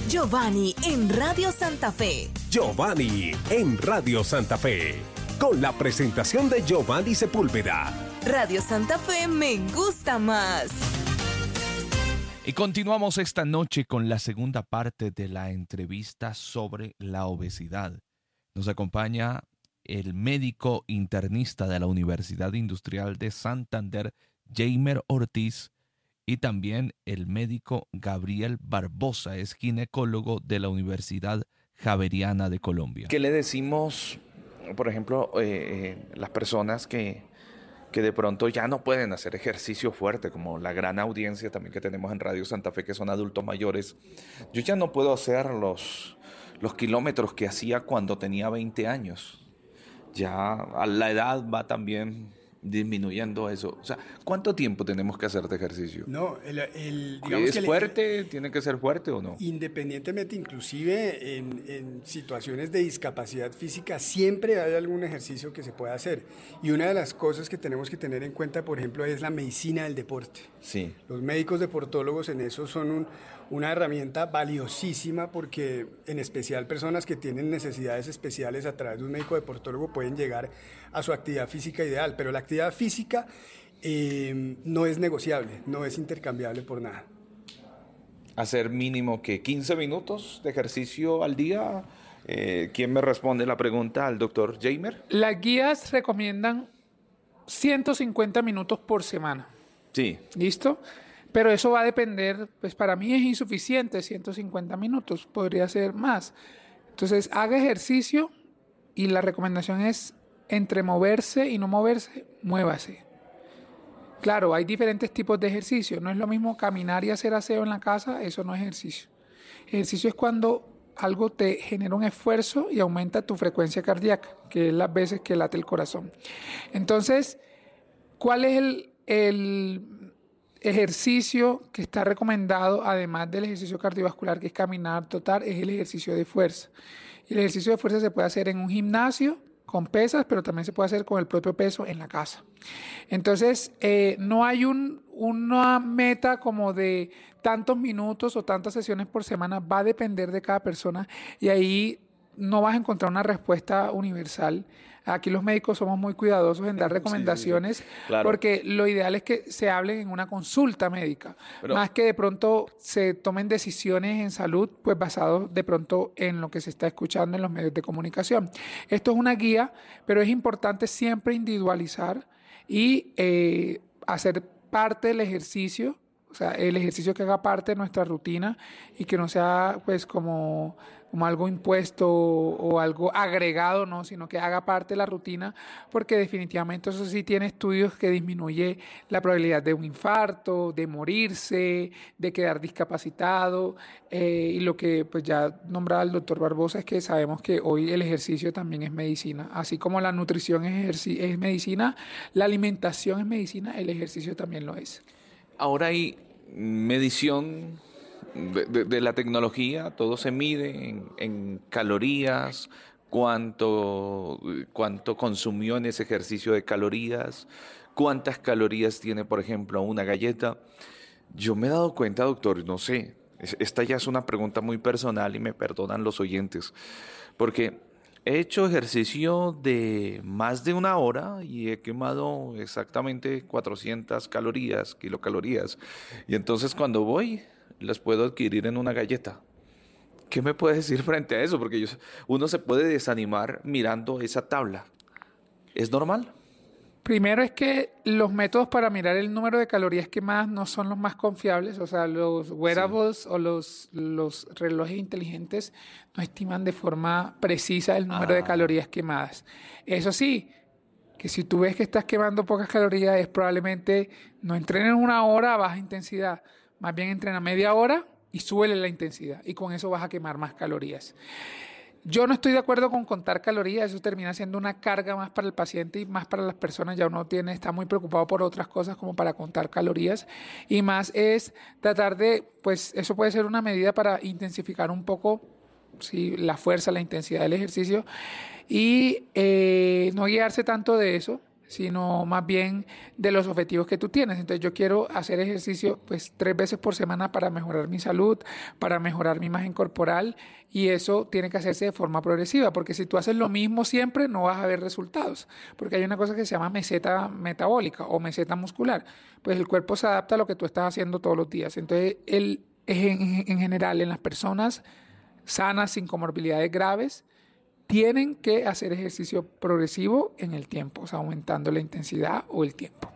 Giovanni en Radio Santa Fe. Giovanni en Radio Santa Fe. Con la presentación de Giovanni Sepúlveda. Radio Santa Fe me gusta más. Y continuamos esta noche con la segunda parte de la entrevista sobre la obesidad. Nos acompaña el médico internista de la Universidad Industrial de Santander, Jeimer Ortiz, y también el médico Gabriel Barbosa, es ginecólogo de la Universidad Javeriana de Colombia. ¿Qué le decimos, por ejemplo, las personas que de pronto ya no pueden hacer ejercicio fuerte, como la gran audiencia también que tenemos en Radio Santa Fe, que son adultos mayores? Yo ya no puedo hacer los kilómetros que hacía cuando tenía 20 años. Ya a la edad va también disminuyendo eso. O sea, ¿cuánto tiempo tenemos que hacer de ejercicio? No, digamos ¿es fuerte? ¿Tiene que ser fuerte o no? Independientemente, inclusive en situaciones de discapacidad física, siempre hay algún ejercicio que se pueda hacer. Y una de las cosas que tenemos que tener en cuenta, por ejemplo, es la medicina del deporte. Sí. Los médicos deportólogos en eso son una herramienta valiosísima, porque en especial personas que tienen necesidades especiales a través de un médico deportólogo pueden llegar a su actividad física ideal, pero la actividad física no es negociable, no es intercambiable por nada. Hacer mínimo que 15 minutos de ejercicio al día. ¿Quién me responde la pregunta? ¿Al doctor Jeimer? Las guías recomiendan 150 minutos por semana. Sí. ¿Listo? Pero eso va a depender, pues para mí es insuficiente 150 minutos, podría ser más. Entonces, haga ejercicio y la recomendación es entre moverse y no moverse, muévase. Claro, hay diferentes tipos de ejercicio. No es lo mismo caminar y hacer aseo en la casa, eso no es ejercicio. Ejercicio es cuando algo te genera un esfuerzo y aumenta tu frecuencia cardíaca, que es las veces que late el corazón. Entonces, ¿cuál es el ejercicio que está recomendado, además del ejercicio cardiovascular, que es caminar, trotar? Es el ejercicio de fuerza. Y el ejercicio de fuerza se puede hacer en un gimnasio con pesas, pero también se puede hacer con el propio peso en la casa. Entonces, no hay una meta como de tantos minutos o tantas sesiones por semana, va a depender de cada persona y ahí no vas a encontrar una respuesta universal. Aquí los médicos somos muy cuidadosos en dar recomendaciones, sí. Claro. Porque lo ideal es que se hablen en una consulta médica, más que de pronto se tomen decisiones en salud, pues basados de pronto en lo que se está escuchando en los medios de comunicación. Esto es una guía, pero es importante siempre individualizar y hacer parte del ejercicio, o sea, el ejercicio que haga parte de nuestra rutina y que no sea pues como algo impuesto o algo agregado, no, sino que haga parte de la rutina, porque definitivamente eso sí tiene estudios que disminuye la probabilidad de un infarto, de morirse, de quedar discapacitado, y lo que pues ya nombraba el doctor Barbosa es que sabemos que hoy el ejercicio también es medicina, así como la nutrición es medicina, la alimentación es medicina, el ejercicio también lo es. Ahora hay medición de la tecnología, todo se mide en calorías, cuánto consumió en ese ejercicio de calorías, cuántas calorías tiene, por ejemplo, una galleta. Yo me he dado cuenta, doctor, no sé, esta ya es una pregunta muy personal y me perdonan los oyentes, porque he hecho ejercicio de más de una hora y he quemado exactamente 400 calorías, kilocalorías. Y entonces cuando voy, las puedo adquirir en una galleta. ¿Qué me puede decir frente a eso? Porque uno se puede desanimar mirando esa tabla. ¿Es normal? Primero es que los métodos para mirar el número de calorías quemadas no son los más confiables, o sea, los wearables o los relojes inteligentes no estiman de forma precisa el número de calorías quemadas. Eso sí, que si tú ves que estás quemando pocas calorías es probablemente no entrenes una hora a baja intensidad, más bien entrena media hora y súbele la intensidad y con eso vas a quemar más calorías. Yo no estoy de acuerdo con contar calorías, eso termina siendo una carga más para el paciente y más para las personas, ya uno está muy preocupado por otras cosas como para contar calorías y más es tratar de, pues eso puede ser una medida para intensificar un poco, sí, la fuerza, la intensidad del ejercicio y no guiarse tanto de eso, sino más bien de los objetivos que tú tienes. Entonces yo quiero hacer ejercicio pues 3 veces por semana para mejorar mi salud, para mejorar mi imagen corporal, y eso tiene que hacerse de forma progresiva, porque si tú haces lo mismo siempre no vas a ver resultados, porque hay una cosa que se llama meseta metabólica o meseta muscular, pues el cuerpo se adapta a lo que tú estás haciendo todos los días. Entonces en general en las personas sanas sin comorbilidades graves tienen que hacer ejercicio progresivo en el tiempo, o sea, aumentando la intensidad o el tiempo.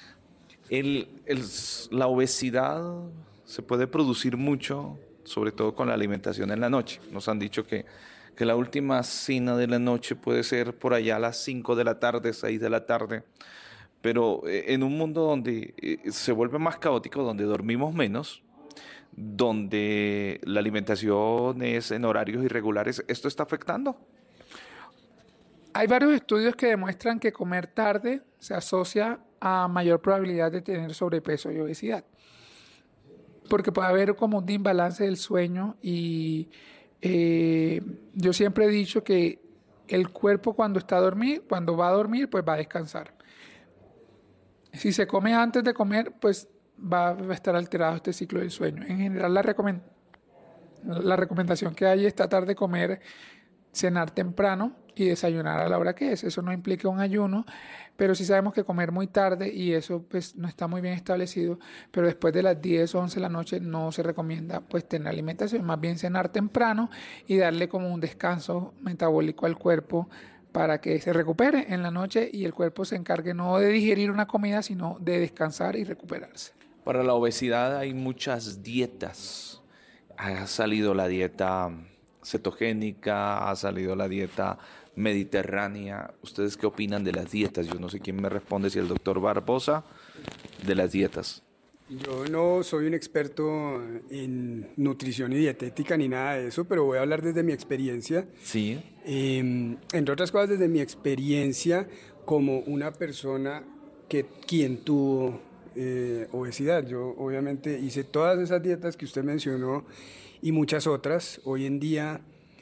La obesidad se puede producir mucho, sobre todo con la alimentación en la noche. Nos han dicho que la última cena de la noche puede ser por allá a las 5 de la tarde, 6 de la tarde, pero en un mundo donde se vuelve más caótico, donde dormimos menos, donde la alimentación es en horarios irregulares, ¿esto está afectando? Hay varios estudios que demuestran que comer tarde se asocia a mayor probabilidad de tener sobrepeso y obesidad, porque puede haber como un desbalance del sueño y yo siempre he dicho que el cuerpo cuando va a dormir, pues va a descansar. Si se come antes de comer, pues va a estar alterado este ciclo del sueño. En general, la recomendación que hay es tratar de cenar temprano y desayunar a la hora que es. Eso no implica un ayuno, pero sí sabemos que comer muy tarde, y eso pues no está muy bien establecido, pero después de las 10 o 11 de la noche no se recomienda pues tener alimentación, más bien cenar temprano y darle como un descanso metabólico al cuerpo para que se recupere en la noche y el cuerpo se encargue no de digerir una comida, sino de descansar y recuperarse. Para la obesidad hay muchas dietas. Ha salido la dieta cetogénica, ha salido la dieta mediterránea. ¿Ustedes qué opinan de las dietas? Yo no sé quién me responde, si el doctor Barbosa, de las dietas. Yo no soy un experto en nutrición y dietética ni nada de eso, pero voy a hablar desde mi experiencia. Sí. Entre otras cosas, desde mi experiencia como una persona quien tuvo obesidad. Yo obviamente hice todas esas dietas que usted mencionó y muchas otras. Hoy en día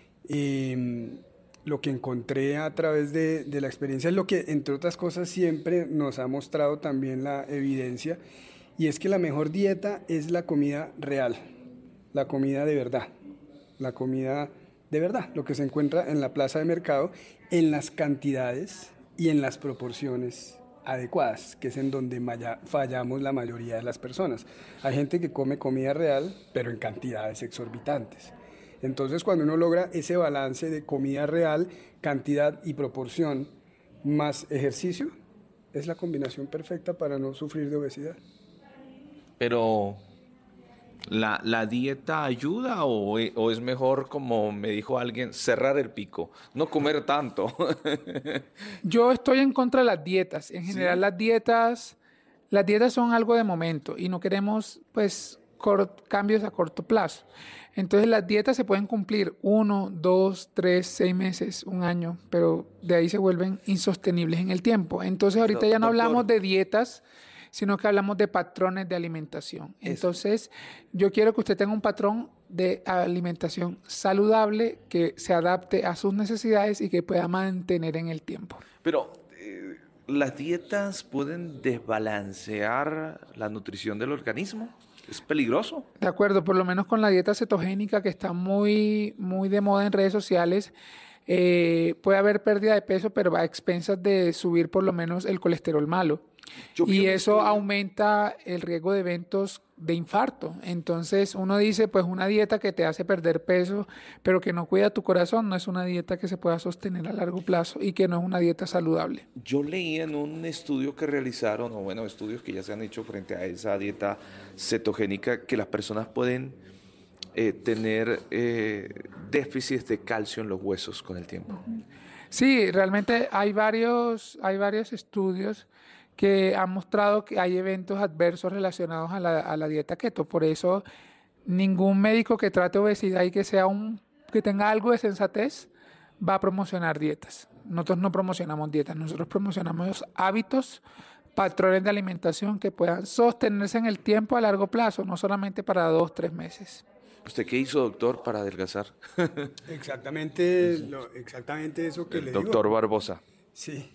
lo que encontré a través de la experiencia es lo que, entre otras cosas, siempre nos ha mostrado también la evidencia, y es que la mejor dieta es la comida real, la comida de verdad, lo que se encuentra en la plaza de mercado, en las cantidades y en las proporciones adecuadas, que es en donde fallamos la mayoría de las personas. Hay gente que come comida real, pero en cantidades exorbitantes. Entonces, cuando uno logra ese balance de comida real, cantidad y proporción, más ejercicio, es la combinación perfecta para no sufrir de obesidad. Pero, ¿la dieta ayuda o es mejor, como me dijo alguien, cerrar el pico, no comer tanto? Yo estoy en contra de las dietas. En general, ¿sí? Las dietas son algo de momento y no queremos pues cambios a corto plazo. Entonces las dietas se pueden cumplir 1, 2, 3, 6 meses, un año, pero de ahí se vuelven insostenibles en el tiempo. Entonces ahorita ya no hablamos de dietas, sino que hablamos de patrones de alimentación. Entonces yo quiero que usted tenga un patrón de alimentación saludable que se adapte a sus necesidades y que pueda mantener en el tiempo. Pero ¿las dietas pueden desbalancear la nutrición del organismo? ¿Es peligroso? De acuerdo, por lo menos con la dieta cetogénica, que está muy, muy de moda en redes sociales, puede haber pérdida de peso, pero a expensas de subir por lo menos el colesterol malo. Y eso aumenta el riesgo de eventos de infarto. Entonces uno dice, pues una dieta que te hace perder peso, pero que no cuida tu corazón, no es una dieta que se pueda sostener a largo plazo y que no es una dieta saludable. Yo leí en un estudio que realizaron, o bueno, estudios que ya se han hecho frente a esa dieta cetogénica, que las personas pueden tener déficits de calcio en los huesos con el tiempo. Sí, realmente hay varios estudios que han mostrado que hay eventos adversos relacionados a la dieta keto. Por eso ningún médico que trate obesidad y que tenga algo de sensatez va a promocionar dietas. Nosotros no promocionamos dietas, nosotros promocionamos hábitos, patrones de alimentación que puedan sostenerse en el tiempo a largo plazo, no solamente para 2, 3 meses. ¿Usted qué hizo, doctor, para adelgazar? Exactamente eso que le digo. Doctor Barbosa. Sí.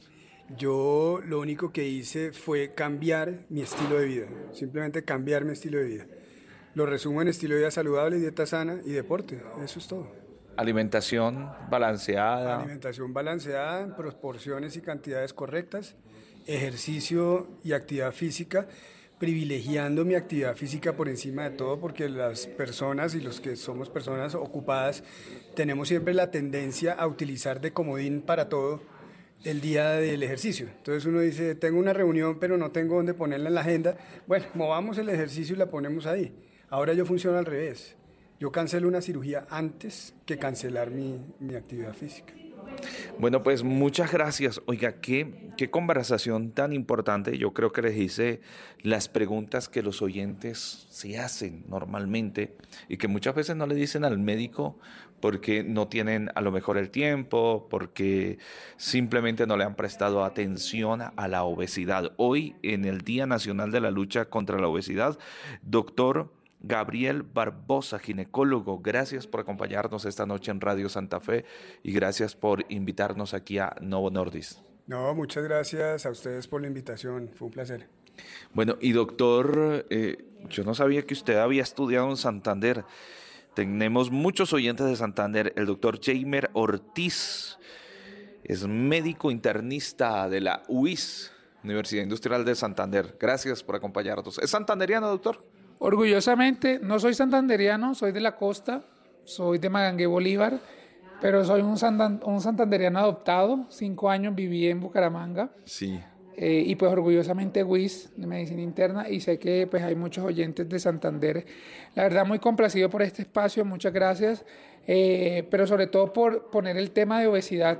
Yo lo único que hice fue cambiar mi estilo de vida, simplemente cambiar mi estilo de vida. Lo resumo en estilo de vida saludable, dieta sana y deporte, eso es todo. Alimentación balanceada. Alimentación balanceada en proporciones y cantidades correctas, ejercicio y actividad física, privilegiando mi actividad física por encima de todo, porque las personas y los que somos personas ocupadas tenemos siempre la tendencia a utilizar de comodín para todo el día del ejercicio. Entonces uno dice, tengo una reunión pero no tengo dónde ponerla en la agenda. Bueno, movamos el ejercicio y la ponemos ahí. Ahora yo funciono al revés. Yo cancelo una cirugía antes que cancelar mi actividad física. Bueno, pues muchas gracias. Oiga, qué conversación tan importante. Yo creo que les hice las preguntas que los oyentes se hacen normalmente y que muchas veces no le dicen al médico porque no tienen a lo mejor el tiempo, porque simplemente no le han prestado atención a la obesidad. Hoy, en el Día Nacional de la Lucha contra la Obesidad, doctor Gabriel Barbosa, ginecólogo, gracias por acompañarnos esta noche en Radio Santa Fe y gracias por invitarnos aquí a Novo Nordisk. No, muchas gracias a ustedes por la invitación, fue un placer. Bueno, y doctor, yo no sabía que usted había estudiado en Santander. Tenemos muchos oyentes de Santander. El doctor Jamer Ortiz es médico internista de la UIS, Universidad Industrial de Santander. Gracias por acompañarnos. ¿Es santanderiano, doctor? Orgullosamente, no soy santanderiano, soy de la costa, soy de Magangué, Bolívar, pero soy un santanderiano adoptado. 5 años viví en Bucaramanga. Sí. Y pues orgullosamente WIS de Medicina Interna, y sé que pues hay muchos oyentes de Santander. La verdad muy complacido por este espacio, muchas gracias, pero sobre todo por poner el tema de obesidad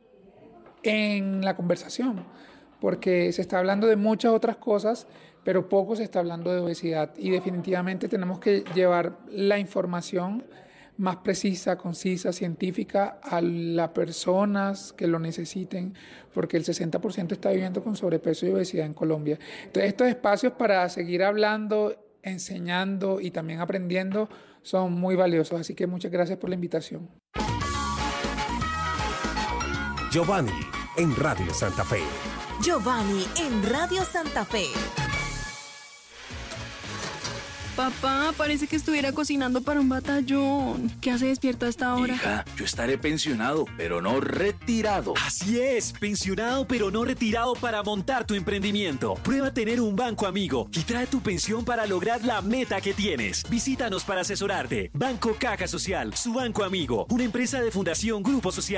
en la conversación, porque se está hablando de muchas otras cosas, pero poco se está hablando de obesidad y definitivamente tenemos que llevar la información más precisa, concisa, científica a las personas que lo necesiten, porque el 60% está viviendo con sobrepeso y obesidad en Colombia. Entonces, estos espacios para seguir hablando, enseñando y también aprendiendo son muy valiosos, así que muchas gracias por la invitación. Giovanni en Radio Santa Fe. Giovanni en Radio Santa Fe. Papá, parece que estuviera cocinando para un batallón. ¿Qué hace despierto a esta hora? Hija, yo estaré pensionado, pero no retirado. Así es, pensionado pero no retirado para montar tu emprendimiento. Prueba tener un banco amigo y trae tu pensión para lograr la meta que tienes. Visítanos para asesorarte. Banco Caja Social, su banco amigo, una empresa de Fundación Grupo Social.